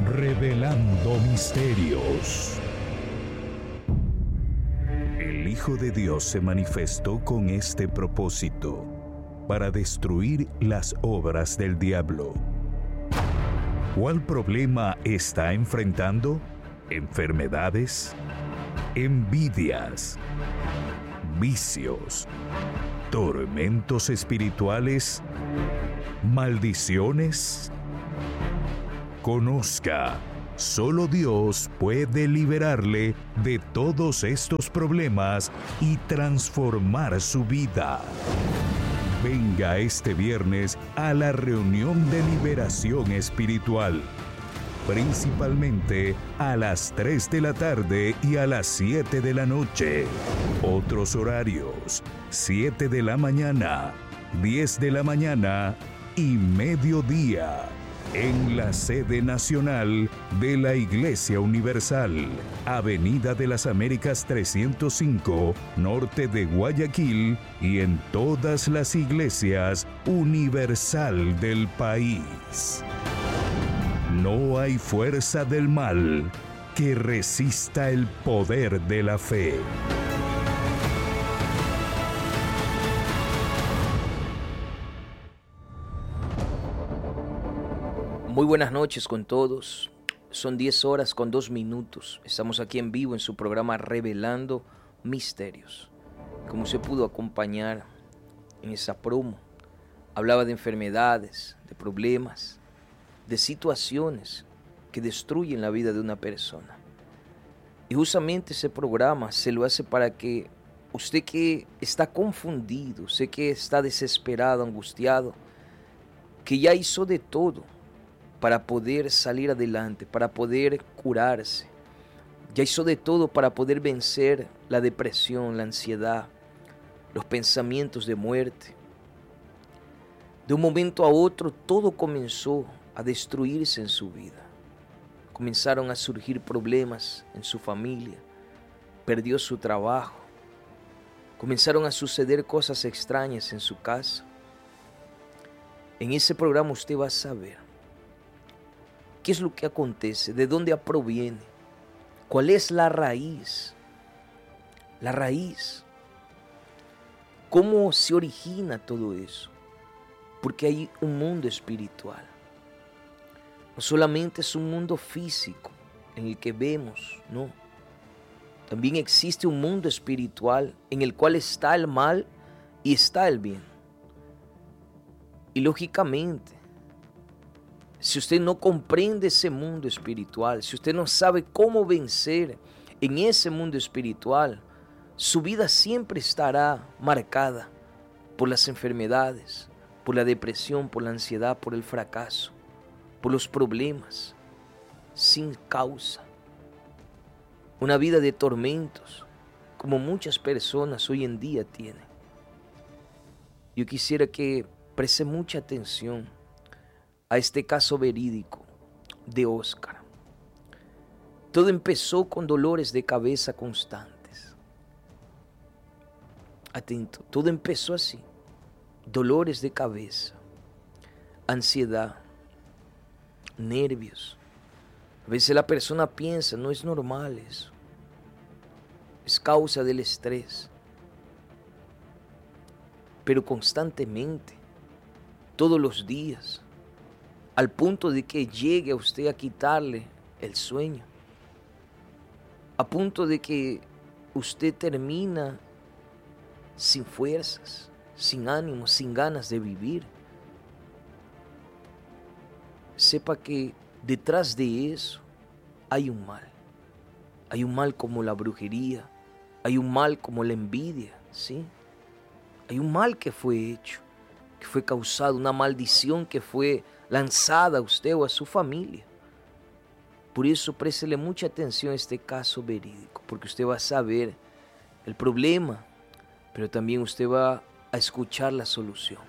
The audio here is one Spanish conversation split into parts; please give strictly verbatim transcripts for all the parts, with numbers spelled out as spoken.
Revelando misterios. El Hijo de Dios se manifestó con este propósito, para destruir las obras del diablo. ¿Cuál problema está enfrentando? ¿Enfermedades? ¿Envidias? ¿Vicios? ¿Tormentos espirituales? ¿Maldiciones? Conozca, solo Dios puede liberarle de todos estos problemas y transformar su vida. Venga este viernes a la reunión de liberación espiritual, principalmente a las tres de la tarde y a las siete de la noche. Otros horarios: siete de la mañana, diez de la mañana y mediodía, en la sede nacional de la Iglesia Universal, Avenida de las Américas trescientos cinco, norte de Guayaquil, y en todas las iglesias universal del país. No hay fuerza del mal que resista el poder de la fe. Muy buenas noches con todos. Son diez horas con dos minutos. Estamos aquí en vivo en su programa Revelando Misterios. Como se pudo acompañar en esa promo, hablaba de enfermedades, de problemas, de situaciones que destruyen la vida de una persona. Y justamente ese programa se lo hace para que usted que está confundido, usted que está desesperado, angustiado, que ya hizo de todo para poder salir adelante, para poder curarse. Ya hizo de todo para poder vencer la depresión, la ansiedad, los pensamientos de muerte. De un momento a otro todo comenzó a destruirse en su vida. Comenzaron a surgir problemas en su familia, perdió su trabajo, comenzaron a suceder cosas extrañas en su casa. En ese programa usted va a saber qué es lo que acontece, de dónde proviene, cuál es la raíz, la raíz, cómo se origina todo eso, porque hay un mundo espiritual. No solamente es un mundo físico en el que vemos, no. También existe un mundo espiritual en el cual está el mal y está el bien. Y lógicamente, si usted no comprende ese mundo espiritual, si usted no sabe cómo vencer en ese mundo espiritual, su vida siempre estará marcada por las enfermedades, por la depresión, por la ansiedad, por el fracaso, por los problemas, sin causa. Una vida de tormentos, como muchas personas hoy en día tienen. Yo quisiera que preste mucha atención a este caso verídico de Oscar. Todo empezó con dolores de cabeza constantes. Atento, todo empezó así. Dolores de cabeza, ansiedad, nervios. A veces la persona piensa, no es normal eso. Es causa del estrés. Pero constantemente, todos los días, al punto de que llegue a usted a quitarle el sueño, a punto de que usted termina sin fuerzas, sin ánimo, sin ganas de vivir. Sepa que detrás de eso hay un mal. Hay un mal como la brujería, hay un mal como la envidia, ¿sí? Hay un mal que fue hecho, que fue causado, una maldición que fue lanzada a usted o a su familia. Por eso préstele mucha atención a este caso verídico, porque usted va a saber el problema, pero también usted va a escuchar la solución.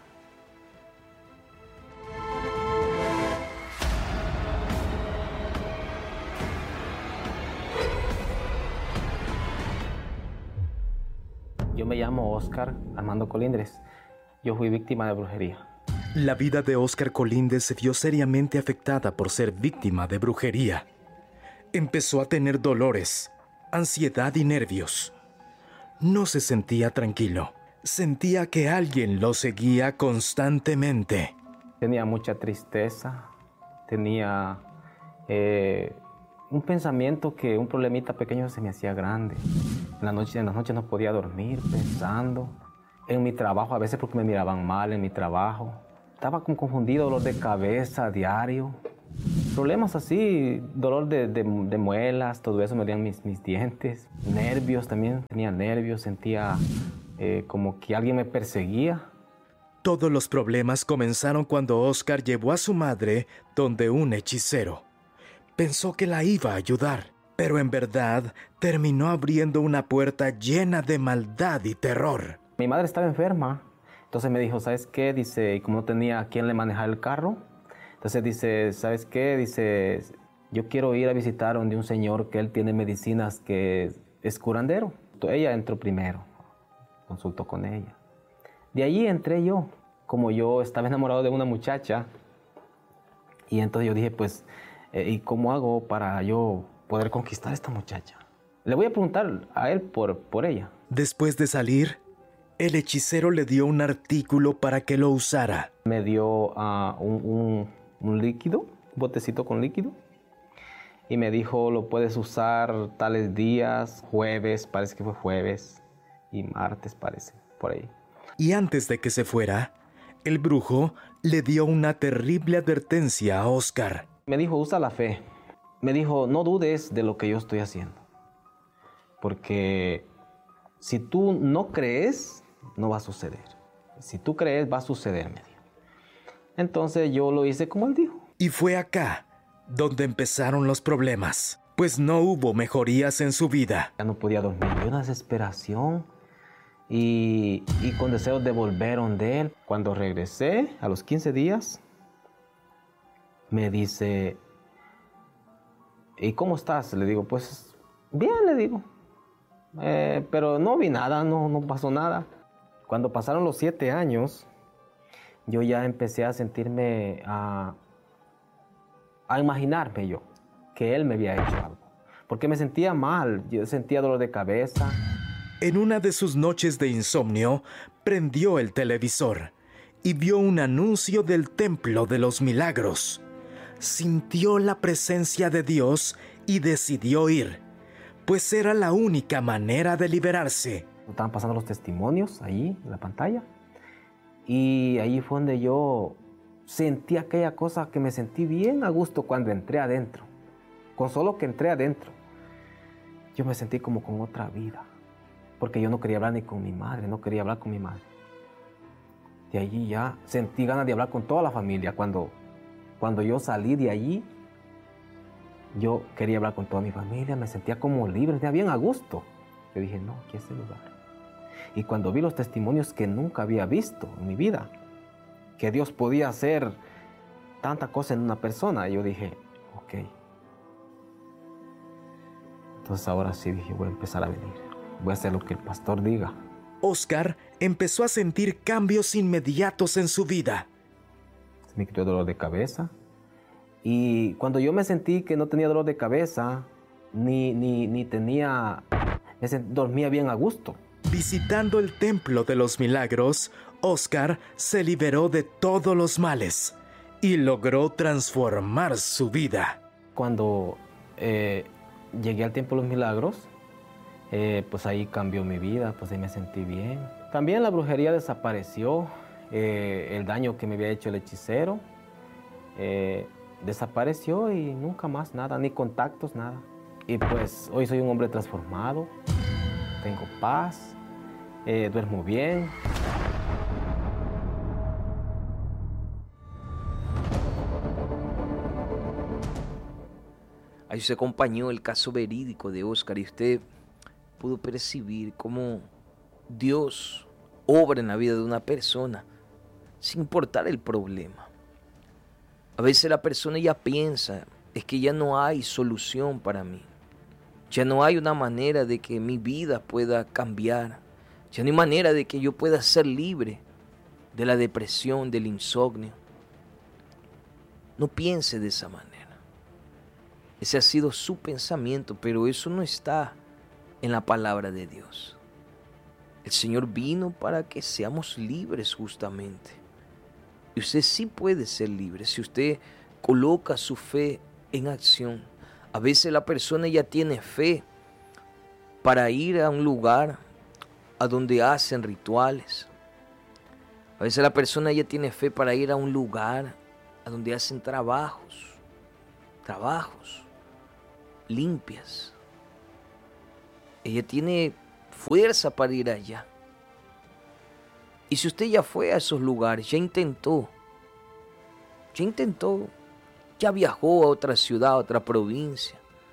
Yo me llamo Oscar Armando Colindres. Yo fui víctima de brujería. La vida de Óscar Colíndez se vio seriamente afectada por ser víctima de brujería. Empezó a tener dolores, ansiedad y nervios. No se sentía tranquilo. Sentía que alguien lo seguía constantemente. Tenía mucha tristeza, tenía eh, un pensamiento que un problemita pequeño se me hacía grande. En la noche, en las noches no podía dormir pensando. En mi trabajo, a veces porque me miraban mal en mi trabajo. Estaba como confundido, dolor de cabeza diario. Problemas así, dolor de, de, de muelas, todo eso me dolían mis, mis dientes. Nervios también, tenía nervios, sentía eh, como que alguien me perseguía. Todos los problemas comenzaron cuando Óscar llevó a su madre donde un hechicero. Pensó que la iba a ayudar, pero en verdad terminó abriendo una puerta llena de maldad y terror. Mi madre estaba enferma, entonces me dijo, ¿sabes qué? Dice, y como no tenía a quien le manejara el carro, entonces dice, ¿sabes qué? Dice, yo quiero ir a visitar donde un señor que él tiene medicinas que es curandero. Entonces, ella entró primero, consultó con ella. De allí entré yo, como yo estaba enamorado de una muchacha, y entonces yo dije, pues, eh, ¿y cómo hago para yo poder conquistar a esta muchacha? Le voy a preguntar a él por, por ella. Después de salir, el hechicero le dio un artículo para que lo usara. Me dio uh, un, un, un líquido, un botecito con líquido, y me dijo, lo puedes usar tales días, jueves, parece que fue jueves, y martes parece, por ahí. Y antes de que se fuera, el brujo le dio una terrible advertencia a Óscar. Me dijo, usa la fe. Me dijo, no dudes de lo que yo estoy haciendo. Porque si tú no crees, no va a suceder. Si tú crees, va a suceder, me dijo. Entonces yo lo hice como él dijo. Y fue acá donde empezaron los problemas, pues no hubo mejorías en su vida. Ya no podía dormir, una desesperación. Y, y con deseos de volver donde él. Cuando regresé, a los quince días, me dice, ¿y cómo estás? Le digo, pues, bien, le digo. Eh, pero no vi nada, no, no pasó nada. Cuando pasaron los siete años, yo ya empecé a sentirme, a, a imaginarme yo, que él me había hecho algo. Porque me sentía mal, yo sentía dolor de cabeza. En una de sus noches de insomnio, prendió el televisor y vio un anuncio del Templo de los Milagros. Sintió la presencia de Dios y decidió ir, pues era la única manera de liberarse. Estaban pasando los testimonios ahí en la pantalla y ahí fue donde yo sentí aquella cosa que me sentí bien a gusto cuando entré adentro. Con solo que entré adentro, yo me sentí como con otra vida. Porque yo no quería hablar ni con mi madre, no quería hablar con mi madre. De allí ya sentí ganas de hablar con toda la familia. Cuando, cuando yo salí de allí, yo quería hablar con toda mi familia, me sentía como libre, me sentía bien a gusto. Yo dije, no, aquí es el lugar. Y cuando vi los testimonios que nunca había visto en mi vida, que Dios podía hacer tanta cosa en una persona, yo dije, ok. Entonces ahora sí dije, voy a empezar a venir. Voy a hacer lo que el pastor diga. Óscar empezó a sentir cambios inmediatos en su vida. Me quitó dolor de cabeza. Y cuando yo me sentí que no tenía dolor de cabeza, ni, ni, ni tenía... Me sent, dormía bien a gusto. Visitando el Templo de los Milagros, Óscar se liberó de todos los males y logró transformar su vida. Cuando eh, llegué al Templo de los Milagros, Eh, pues ahí cambió mi vida, pues ahí me sentí bien. También la brujería desapareció, eh, el daño que me había hecho el hechicero eh, desapareció y nunca más nada, ni contactos, nada. Y pues hoy soy un hombre transformado, tengo paz, eh, duermo bien. Ahí se acompañó el caso verídico de Óscar y usted pudo percibir cómo Dios obra en la vida de una persona sin importar el problema. A veces la persona ya piensa, es que ya no hay solución para mí. Ya no hay una manera de que mi vida pueda cambiar. Ya no hay manera de que yo pueda ser libre de la depresión, del insomnio. No piense de esa manera. Ese ha sido su pensamiento, pero eso no está en la palabra de Dios. El Señor vino para que seamos libres justamente. Y usted sí puede ser libre si usted coloca su fe en acción. A veces la persona ya tiene fe para ir a un lugar a donde hacen rituales. A veces la persona ya tiene fe para ir a un lugar a donde hacen trabajos, trabajos, limpias. Ella tiene fuerza para ir allá. Y si usted ya fue a esos lugares, ya intentó, ya intentó, ya viajó a otra ciudad, a otra provincia,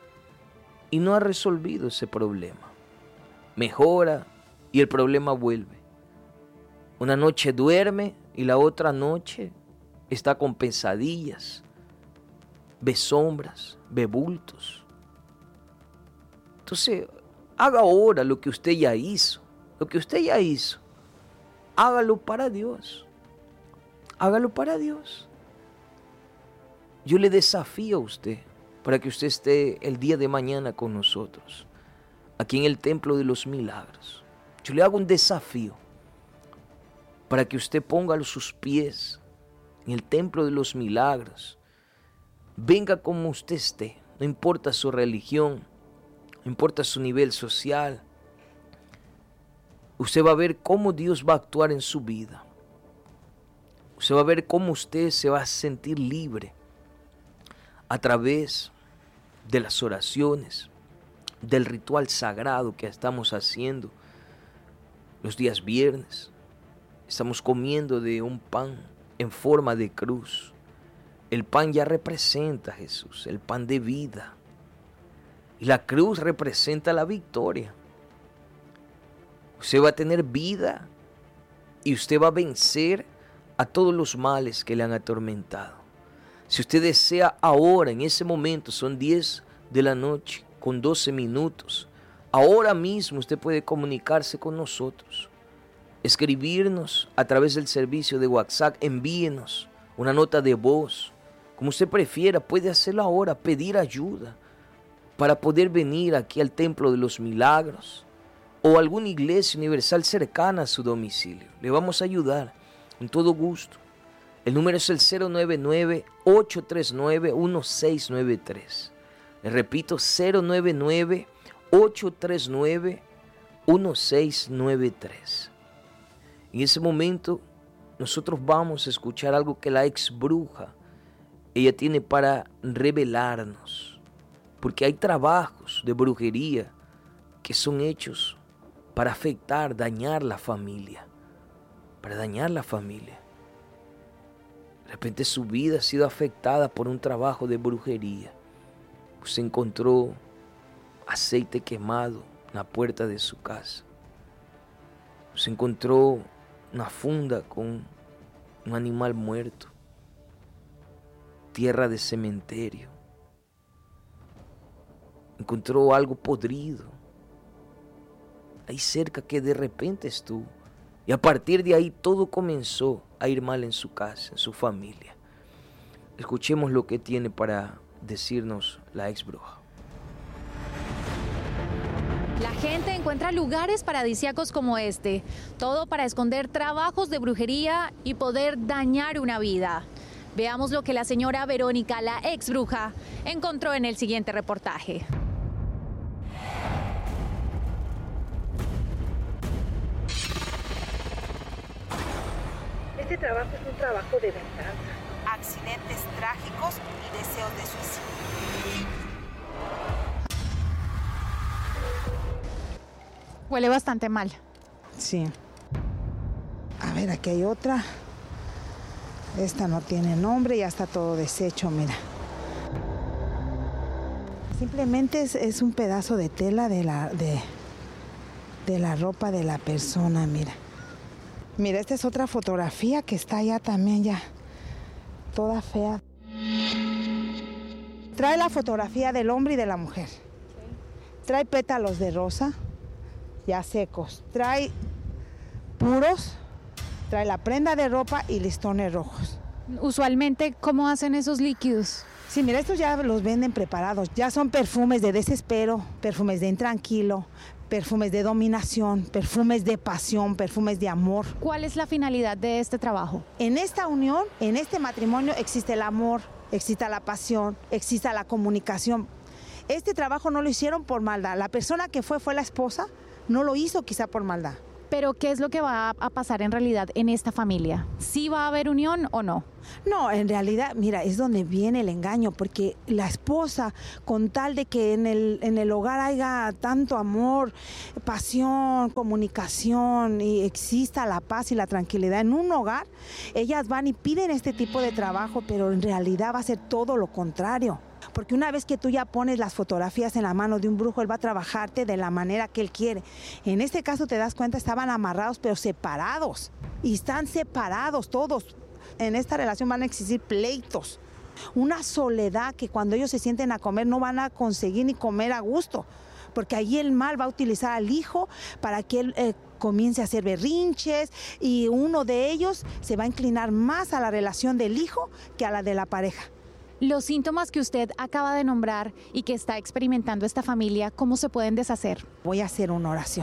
y no ha resolvido ese problema, mejora y el problema vuelve. Una noche duerme y la otra noche está con pesadillas, ve sombras, ve bultos. Entonces, haga ahora lo que usted ya hizo, lo que usted ya hizo. Hágalo para Dios. Hágalo para Dios. Yo le desafío a usted para que usted esté el día de mañana con nosotros, aquí en el Templo de los Milagros. Yo le hago un desafío para que usted ponga sus pies en el Templo de los Milagros. Venga como usted esté, no importa su religión, no importa su nivel social. Usted va a ver cómo Dios va a actuar en su vida. Usted va a ver cómo usted se va a sentir libre a través de las oraciones, del ritual sagrado que estamos haciendo los días viernes. Estamos comiendo de un pan en forma de cruz. El pan ya representa a Jesús, el pan de vida. Y la cruz representa la victoria. Usted va a tener vida y usted va a vencer a todos los males que le han atormentado. Si usted desea ahora, en ese momento, son diez de la noche con doce minutos. Ahora mismo usted puede comunicarse con nosotros, escribirnos a través del servicio de WhatsApp, envíenos una nota de voz, como usted prefiera, puede hacerlo ahora, pedir ayuda para poder venir aquí al Templo de los Milagros o alguna iglesia universal cercana a su domicilio. Le vamos a ayudar con todo gusto. El número es el cero nueve nueve, ocho tres nueve, uno seis nueve tres. Le repito, cero nueve nueve, ocho tres nueve, uno seis nueve tres. En ese momento nosotros vamos a escuchar algo que la ex bruja, ella tiene para revelarnos. Porque hay trabajos de brujería que son hechos para afectar, dañar la familia. Para dañar la familia. De repente su vida ha sido afectada por un trabajo de brujería. Se encontró aceite quemado en la puerta de su casa. Se encontró una funda con un animal muerto. Tierra de cementerio. Encontró algo podrido ahí cerca que de repente estuvo. Y a partir de ahí todo comenzó a ir mal en su casa, en su familia. Escuchemos lo que tiene para decirnos la ex bruja. La gente encuentra lugares paradisíacos como este, todo para esconder trabajos de brujería y poder dañar una vida. Veamos lo que la señora Verónica, la ex bruja, encontró en el siguiente reportaje. Este trabajo es un trabajo de venganza. Accidentes trágicos y deseos de suicidio. Huele bastante mal. Sí. A ver, aquí hay otra. Esta no tiene nombre, ya está todo deshecho, mira. Simplemente es, es un pedazo de tela de la, de, de la ropa de la persona, mira. Mira, esta es otra fotografía que está allá también ya, toda fea. Trae la fotografía del hombre y de la mujer. Trae pétalos de rosa, ya secos. Trae puros trae la prenda de ropa y listones rojos. Usualmente, ¿cómo hacen esos líquidos? Sí, mira, estos ya los venden preparados. Ya son perfumes de desespero, perfumes de intranquilo, perfumes de dominación, perfumes de pasión, perfumes de amor. ¿Cuál es la finalidad de este trabajo? En esta unión, en este matrimonio, existe el amor, existe la pasión, existe la comunicación. Este trabajo no lo hicieron por maldad. La persona que fue fue la esposa, no lo hizo quizá por maldad. Pero, ¿qué es lo que va a pasar en realidad en esta familia? ¿Sí va a haber unión o no? No, en realidad, mira, es donde viene el engaño, porque la esposa, con tal de que en el, en el hogar haya tanto amor, pasión, comunicación y exista la paz y la tranquilidad en un hogar, ellas van y piden este tipo de trabajo, pero en realidad va a ser todo lo contrario. Porque una vez que tú ya pones las fotografías en la mano de un brujo, él va a trabajarte de la manera que él quiere. En este caso, te das cuenta, estaban amarrados pero separados. Y están separados todos. En esta relación van a existir pleitos. Una soledad que cuando ellos se sienten a comer no van a conseguir ni comer a gusto. Porque ahí el mal va a utilizar al hijo para que él eh, comience a hacer berrinches. Y uno de ellos se va a inclinar más a la relación del hijo que a la de la pareja. Los síntomas que usted acaba de nombrar y que está experimentando esta familia, ¿cómo se pueden deshacer? Voy a hacer una oración.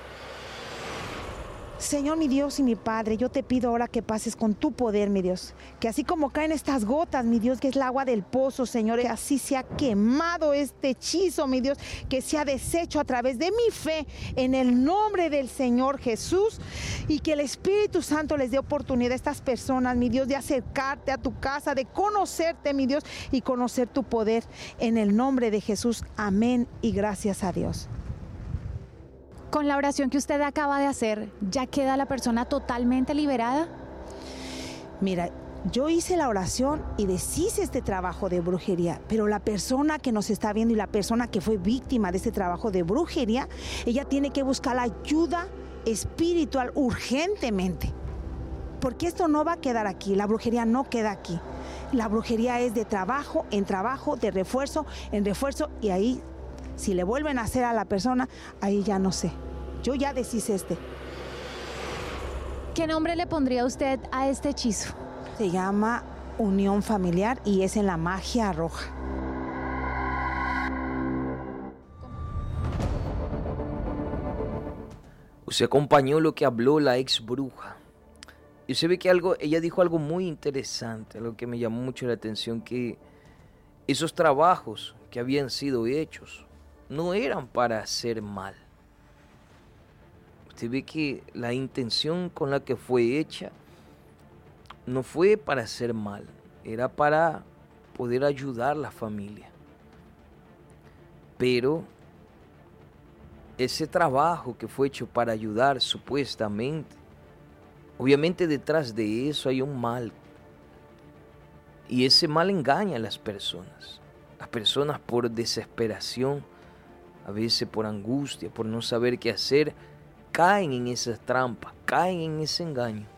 Señor, mi Dios y mi Padre, yo te pido ahora que pases con tu poder, mi Dios. Que así como caen estas gotas, mi Dios, que es el agua del pozo, Señor, que así se ha quemado este hechizo, mi Dios, que se ha deshecho a través de mi fe en el nombre del Señor Jesús. Y que el Espíritu Santo les dé oportunidad a estas personas, mi Dios, de acercarte a tu casa, de conocerte, mi Dios, y conocer tu poder en el nombre de Jesús. Amén y gracias a Dios. Con la oración que usted acaba de hacer, ¿ya queda la persona totalmente liberada? Mira, yo hice la oración y deshice este trabajo de brujería, pero la persona que nos está viendo y la persona que fue víctima de este trabajo de brujería, ella tiene que buscar la ayuda espiritual urgentemente. Porque esto no va a quedar aquí, la brujería no queda aquí. La brujería es de trabajo en trabajo, de refuerzo en refuerzo, y ahí, si le vuelven a hacer a la persona, ahí ya no sé. Yo ya deshice este. ¿Qué nombre le pondría usted a este hechizo? Se llama unión familiar y es en la magia roja. Usted acompañó lo que habló la ex bruja. Y usted ve que algo, ella dijo algo muy interesante, algo que me llamó mucho la atención, que esos trabajos que habían sido hechos no eran para hacer mal. Usted ve que la intención con la que fue hecha no fue para hacer mal, era para poder ayudar a la familia. Pero ese trabajo que fue hecho para ayudar supuestamente, obviamente detrás de eso hay un mal. Y ese mal engaña a las personas. Las personas por desesperación, a veces por angustia, por no saber qué hacer, caen en esas trampas, caen en ese engaño.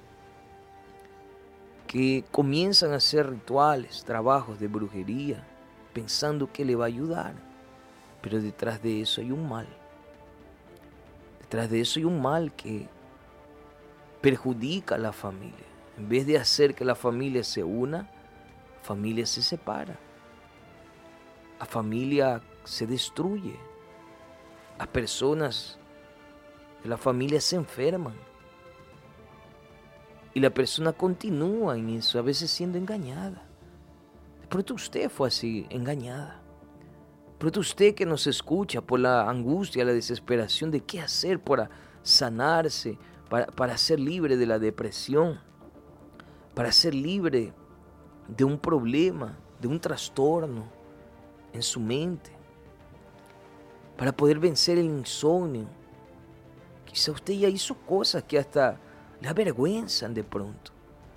Que comienzan a hacer rituales, trabajos de brujería, pensando que le va a ayudar. Pero detrás de eso hay un mal. Detrás de eso hay un mal que perjudica a la familia. En vez de hacer que la familia se una, la familia se separa. La familia se destruye. Las personas de la familia se enferman. Y la persona continúa en eso, a veces siendo engañada. De pronto usted fue así, engañada. De pronto usted que nos escucha por la angustia, la desesperación de qué hacer para sanarse, para, para ser libre de la depresión, para ser libre de un problema, de un trastorno en su mente, para poder vencer el insomnio. Quizá usted ya hizo cosas que hasta le avergüenzan de pronto.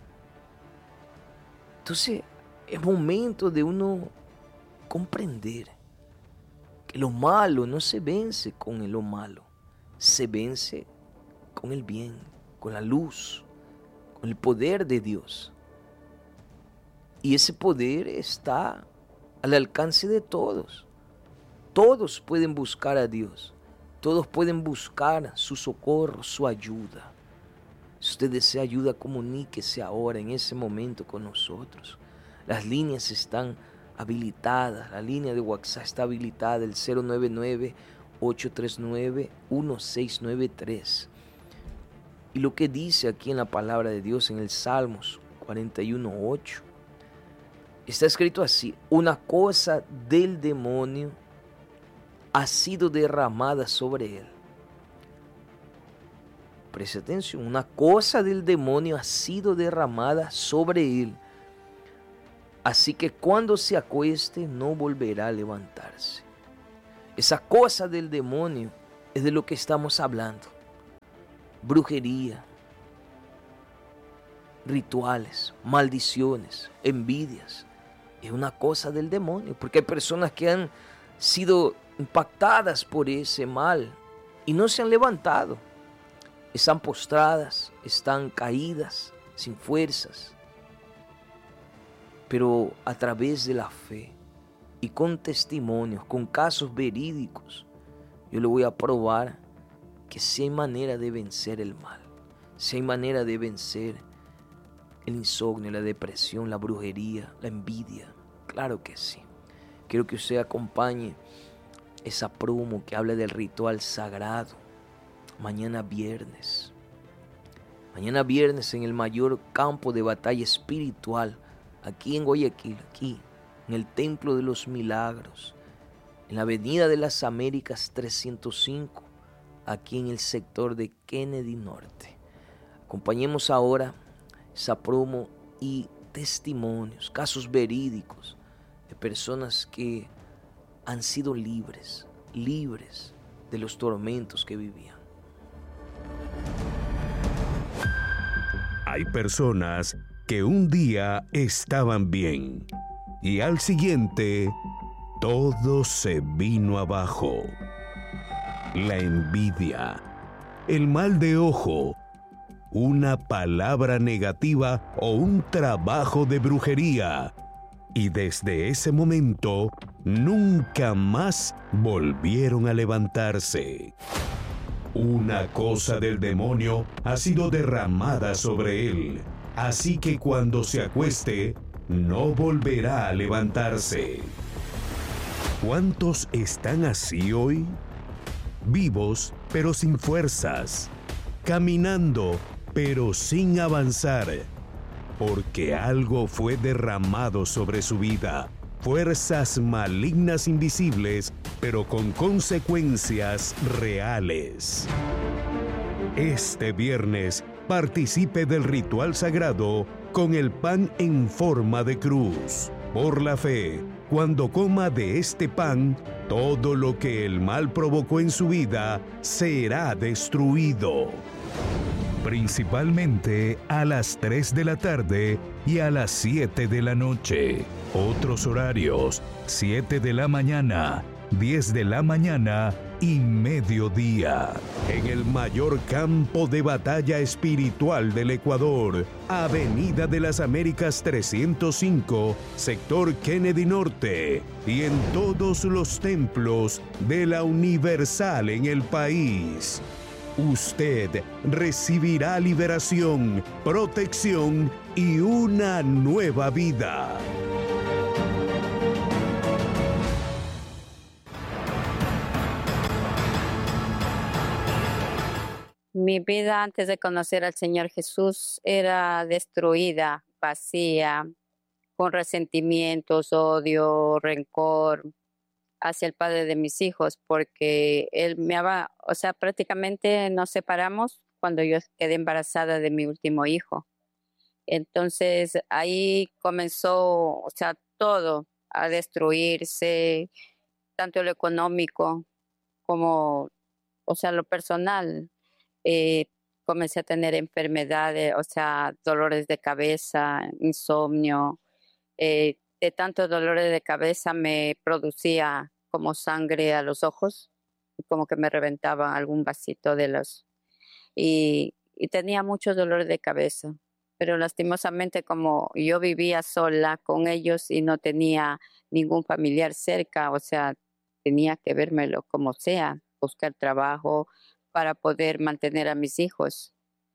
Entonces es momento de uno comprender que lo malo no se vence con lo malo, se vence con el bien, con la luz, con el poder de Dios. Y ese poder está al alcance de todos. Todos pueden buscar a Dios. Todos pueden buscar su socorro, su ayuda. Si usted desea ayuda, comuníquese ahora, en ese momento, con nosotros. Las líneas están habilitadas, la línea de WhatsApp está habilitada, el cero nueve nueve, ocho tres nueve, uno seis nueve tres. Y lo que dice aquí en la palabra de Dios, en el Salmos cuarenta y uno, ocho, está escrito así: una cosa del demonio ha sido derramada sobre él. Preste atención, una cosa del demonio ha sido derramada sobre él. Así que cuando se acueste no volverá a levantarse. Esa cosa del demonio es de lo que estamos hablando. Brujería, rituales, maldiciones, envidias. Es una cosa del demonio, porque hay personas que han sido impactadas por ese mal y no se han levantado. Están postradas, están caídas, sin fuerzas. Pero a través de la fe y con testimonios, con casos verídicos, yo le voy a probar que sí hay manera de vencer el mal, sí hay manera de vencer el insomnio, la depresión, la brujería, la envidia. Claro que sí. Quiero que usted acompañe esa promo que habla del ritual sagrado. Mañana viernes. Mañana viernes en el mayor campo de batalla espiritual, aquí en Guayaquil, aquí, en el Templo de los Milagros, en la Avenida de las Américas trescientos cinco, aquí en el sector de Kennedy Norte. Acompañemos ahora esa promo y testimonios, casos verídicos de personas que han sido libres, libres de los tormentos que vivían. Hay personas que un día estaban bien y al siguiente todo se vino abajo. La envidia, el mal de ojo, una palabra negativa o un trabajo de brujería. Y desde ese momento nunca más volvieron a levantarse. Una cosa del demonio ha sido derramada sobre él, así que cuando se acueste, no volverá a levantarse. ¿Cuántos están así hoy? Vivos, pero sin fuerzas. Caminando, pero sin avanzar. Porque algo fue derramado sobre su vida. Fuerzas malignas invisibles, pero con consecuencias reales. Este viernes, participe del ritual sagrado con el pan en forma de cruz. Por la fe, cuando coma de este pan, todo lo que el mal provocó en su vida será destruido. Principalmente a las tres de la tarde y a las siete de la noche. Otros horarios: siete de la mañana, diez de la mañana y mediodía. En el mayor campo de batalla espiritual del Ecuador, Avenida de las Américas trescientos cinco, sector Kennedy Norte, y en todos los templos de la Universal en el país. Usted recibirá liberación, protección y una nueva vida. Mi vida antes de conocer al Señor Jesús era destruida, vacía, con resentimientos, odio, rencor hacia el padre de mis hijos, porque él me había, o sea, prácticamente nos separamos cuando yo quedé embarazada de mi último hijo. Entonces ahí comenzó, o sea, todo a destruirse, tanto lo económico como, o sea, lo personal. Eh, comencé a tener enfermedades, o sea, dolores de cabeza, insomnio. Eh, de tantos dolores de cabeza me producía como sangre a los ojos, como que me reventaba algún vasito de los... Y, y tenía muchos dolores de cabeza, pero lastimosamente como yo vivía sola con ellos y no tenía ningún familiar cerca, o sea, tenía que vérmelo como sea, buscar trabajo para poder mantener a mis hijos.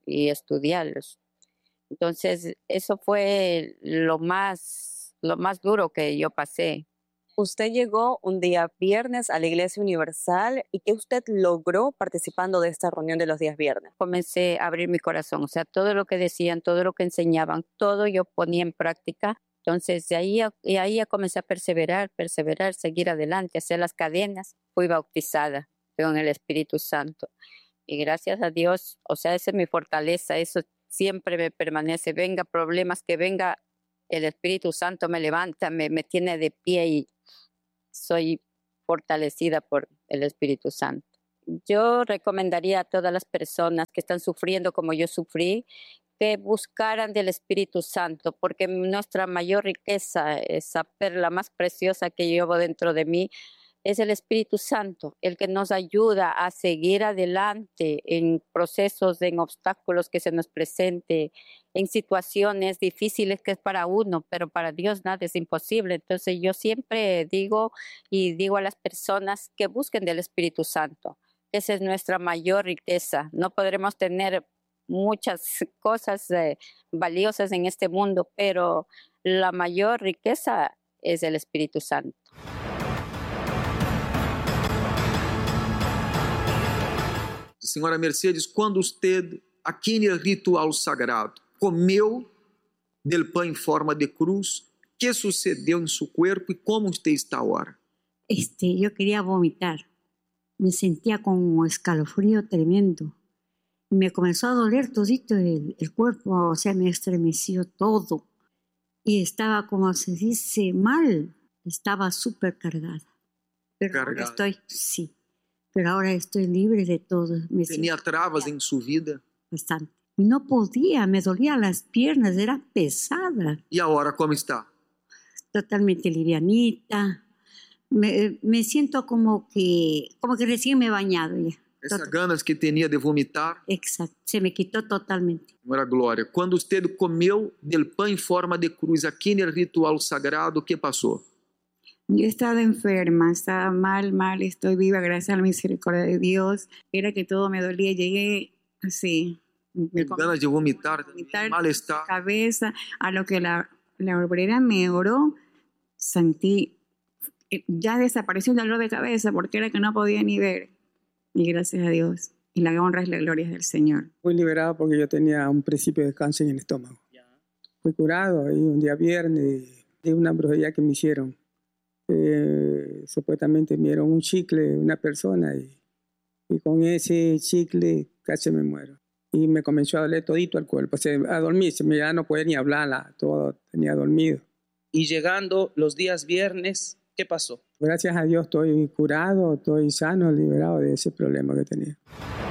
y estudiarlos. Entonces, eso fue lo más, lo más duro que yo pasé. Usted llegó un día viernes a la Iglesia Universal y ¿qué usted logró participando de esta reunión de los días viernes? Comencé a abrir mi corazón, o sea, todo lo que decían, todo lo que enseñaban, todo yo ponía en práctica. Entonces, de ahí, y ahí ya comencé a perseverar, perseverar, seguir adelante, hacer las cadenas. Fui bautizada con el Espíritu Santo. Y gracias a Dios, o sea, esa es mi fortaleza, eso siempre me permanece. Venga problemas, que venga, el Espíritu Santo me levanta, me, me tiene de pie y soy fortalecida por el Espíritu Santo. Yo recomendaría a todas las personas que están sufriendo como yo sufrí, que buscaran del Espíritu Santo, porque nuestra mayor riqueza, esa perla más preciosa que llevo dentro de mí, es el Espíritu Santo, el que nos ayuda a seguir adelante en procesos, en obstáculos que se nos presenten, en situaciones difíciles que es para uno, pero para Dios nada es imposible. Entonces yo siempre digo y digo a las personas que busquen del Espíritu Santo. Esa es nuestra mayor riqueza. No podremos tener muchas cosas eh, valiosas en este mundo, pero la mayor riqueza es el Espíritu Santo. Senhora Mercedes, quando usted, aqui no ritual sagrado, comeu del pão em forma de cruz, ¿qué sucedeu em seu corpo e como usted está agora? Este, yo quería vomitar. Me sentía como escalofrío tremendo. Me comenzó a doler todito el, el cuerpo, o sea, me estremeció todo. Y estaba, como se dice, mal. Estaba súper cargada. Pero Cargada. ahora estoy, sí. Pero ahora estoy libre de todo. Me Tenía trabas en su vida. Bastante. No podía, me dolían las piernas, era pesada. ¿Y ahora cómo está? Totalmente livianita. Me, me siento como que, como que recién me he bañado ya. Esas Total. ganas que tenía de vomitar. Exacto, se me quitó totalmente. Senhora Glória, quando usted comeu del pão em forma de cruz aqui no ritual sagrado, ¿qué pasó? Yo he estado enferma, estaba mal, mal, estoy viva gracias a la misericordia de Dios. Era que todo me dolía, llegué así. Me ganas de vomitar, vomitar malestar. Cabeza, a lo que la, la obrera me oró, sentí, ya desapareció el dolor de cabeza porque era que no podía ni ver. Y gracias a Dios. Y la honra y la gloria es del Señor. Fui liberado porque yo tenía un principio de cáncer en el estómago. Fui curado ahí un día viernes de una brujería que me hicieron. Eh, supuestamente me dieron un chicle una persona y, y con ese chicle casi me muero y me comenzó a doler todito el cuerpo, o sea, a dormirse, ya no podía ni hablar, todo tenía dormido. Y llegando los días viernes, ¿qué pasó? Gracias a Dios estoy curado, estoy sano, liberado de ese problema que tenía.